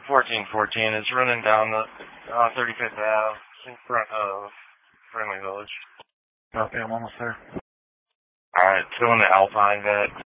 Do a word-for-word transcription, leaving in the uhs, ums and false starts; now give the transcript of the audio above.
fourteen fourteen. It's running down the uh, thirty-fifth Avenue in front of Friendly Village. Okay, I'm almost there. Alright, still in the Alpine vet.